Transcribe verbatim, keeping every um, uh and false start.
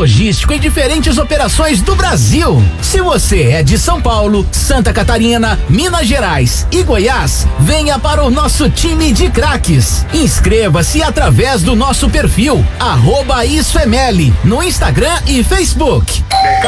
logístico em diferentes operações do Brasil. Se você é de São Paulo, Santa Catarina, Minas Gerais e Goiás, venha para o nosso time de craques. Inscreva-se através do nosso perfil arroba Isso é Meli no Instagram e Facebook.